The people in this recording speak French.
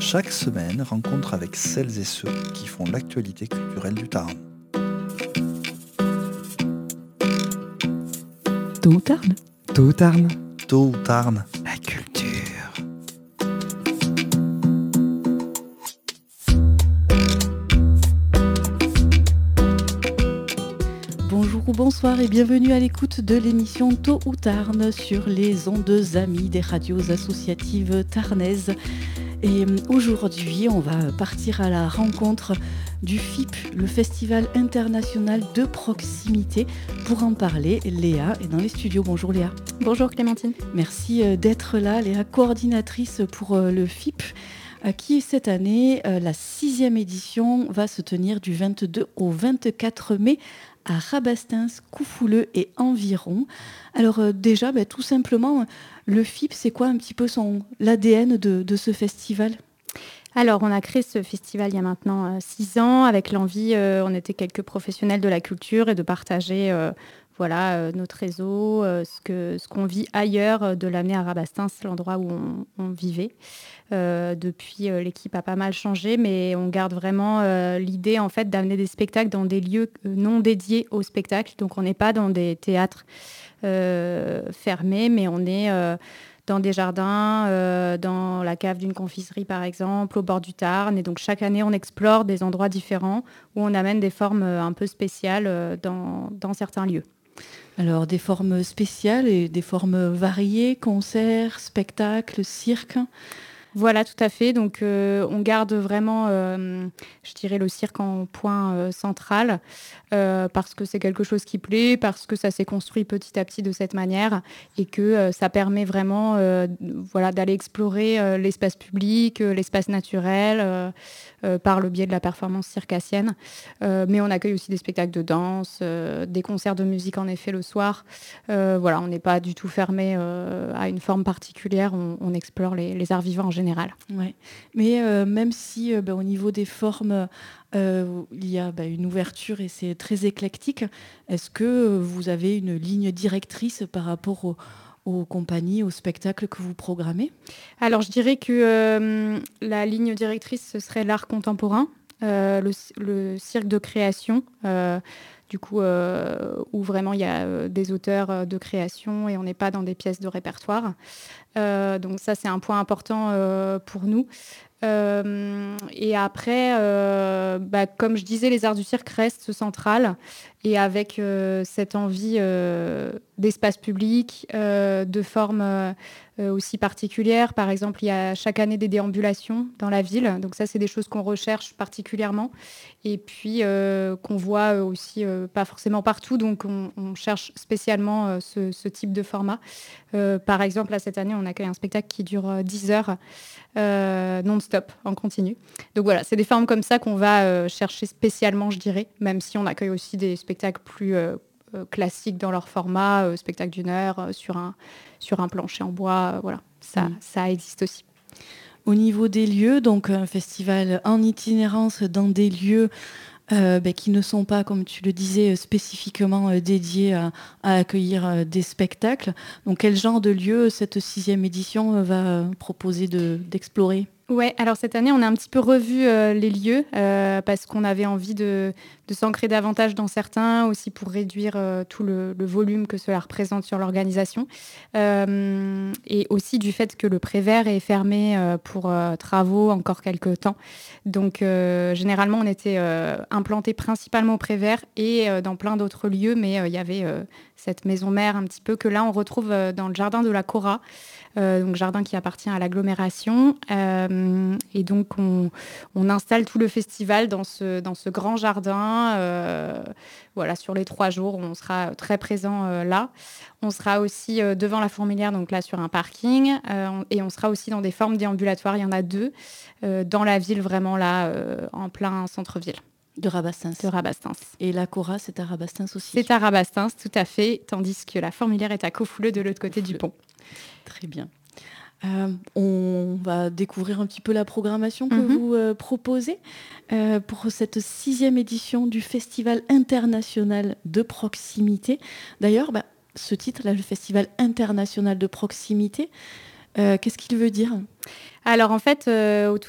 Chaque semaine, rencontre avec celles et ceux qui font l'actualité culturelle du Tarn. Tôt ou Tarn. Tôt ou Tarn. Tôt ou Tarn. La culture. Bonjour ou bonsoir et bienvenue à l'écoute de l'émission Tôt ou Tarn sur les ondes amies des radios associatives tarnaises. Et aujourd'hui, on va partir à la rencontre du FIP, le Festival international de proximité. Pour en parler, Léa est dans les studios. Bonjour Léa. Bonjour Clémentine. Merci d'être là, Léa, coordinatrice pour le FIP, qui cette année, la 6e édition, va se tenir du 22 au 24 mai à Rabastens, Coufouleux et environ. Alors déjà, tout simplement, le FIP, c'est quoi un petit peu l'ADN de ce festival ? Alors, on a créé ce festival il y a maintenant 6 ans avec l'envie, on était quelques professionnels de la culture et de partager notre réseau, ce qu'on vit ailleurs, de l'amener à Rabastens, l'endroit où on vivait. Depuis, l'équipe a pas mal changé, mais on garde vraiment l'idée en fait d'amener des spectacles dans des lieux non dédiés au spectacle. Donc, on n'est pas dans des théâtres fermés, mais on est dans des jardins, dans la cave d'une confiserie par exemple, au bord du Tarn. Et donc chaque année, on explore des endroits différents où on amène des formes un peu spéciales dans certains lieux. Alors des formes spéciales et des formes variées, concerts, spectacles, cirques. Voilà, tout à fait. Donc, on garde vraiment, je dirais, le cirque en point central parce que c'est quelque chose qui plaît, parce que ça s'est construit petit à petit de cette manière et que ça permet vraiment d'aller explorer l'espace public, l'espace naturel par le biais de la performance circassienne. Mais on accueille aussi des spectacles de danse, des concerts de musique en effet le soir. On n'est pas du tout fermé à une forme particulière, on explore les arts vivants en général. Ouais. Mais même si au niveau des formes, il y a une ouverture et c'est très éclectique, est-ce que vous avez une ligne directrice par rapport aux compagnies, aux spectacles que vous programmez ? Alors, je dirais que la ligne directrice, ce serait l'art contemporain, le cirque de création, où vraiment il y a des auteurs de création et on n'est pas dans des pièces de répertoire. Donc ça, c'est un point important pour nous. Et après, comme je disais, les arts du cirque restent centrales et avec cette envie d'espace public, de formes aussi particulières. Par exemple, il y a chaque année des déambulations dans la ville. Donc ça, c'est des choses qu'on recherche particulièrement et puis qu'on voit aussi pas forcément partout. Donc on cherche spécialement ce type de format. Par exemple, là, cette année, on accueille un spectacle qui dure 10 heures non-stop, en continu. Donc voilà, c'est des formes comme ça qu'on va chercher spécialement, je dirais, même si on accueille aussi des spectacles plus classiques dans leur format, spectacle d'1 heure sur un plancher en bois. Ça existe aussi. Au niveau des lieux, donc un festival en itinérance dans des lieux qui ne sont pas, comme tu le disais, spécifiquement dédiés à accueillir des spectacles. Donc quel genre de lieu cette 6e édition va proposer d'explorer ? Ouais, alors cette année, on a un petit peu revu les lieux parce qu'on avait envie de s'ancrer davantage dans certains, aussi pour réduire tout le volume que cela représente sur l'organisation. Et aussi du fait que le Prévert est fermé pour travaux encore quelques temps. Donc, généralement, on était implanté principalement au Prévert et dans plein d'autres lieux, mais il y avait cette maison mère un petit peu que là, on retrouve dans le jardin de la Cora. Donc jardin qui appartient à l'agglomération et donc on installe tout le festival dans ce grand jardin sur les 3 jours on sera très présent là. On sera aussi devant la fourmilière, donc là sur un parking et on sera aussi dans des formes déambulatoires, il y en a 2 dans la ville vraiment là en plein centre-ville. De Rabastens. Et la Cora, c'est à Rabastens aussi ? C'est à Rabastens, tout à fait, tandis que la fourmilière est à Coufouleux de l'autre côté du pont. Très bien. On va découvrir un petit peu la programmation que vous proposez pour cette 6e édition du Festival international de proximité. D'ailleurs, ce titre-là, le Festival international de proximité, qu'est-ce qu'il veut dire ? Alors en fait, au tout